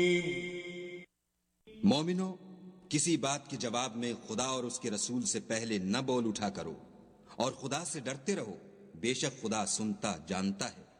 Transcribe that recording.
मोमिनो, किसी बात के जवाब में खुदा और उसके रसूल से पहले न बोल उठा करो और खुदा से डरते रहो, बेशक खुदा सुनता जानता है।